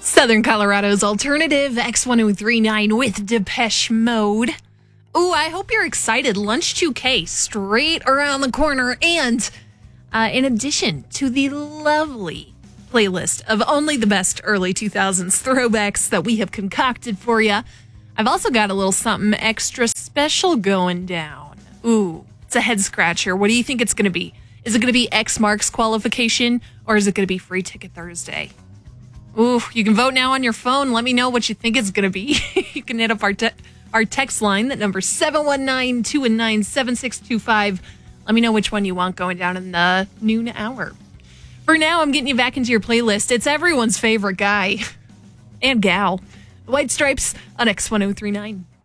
Southern Colorado's alternative X1039 with Depeche Mode. Ooh, I hope you're excited. Lunch 2K straight around the corner. And in addition to the lovely playlist of only the best early 2000s throwbacks that we have concocted for you, I've also got a little something extra special going down. Ooh, it's a head scratcher. What do you think it's going to be? Is it going to be X marks qualification, or is it going to be Free Ticket Thursday? Ooh, you can vote now on your phone. Let me know what you think it's going to be. You can hit up our text line. That number 719-219-7625. Let me know which one you want going down in the noon hour. For now, I'm getting you back into your playlist. It's everyone's favorite guy and gal. The White Stripes on X1039.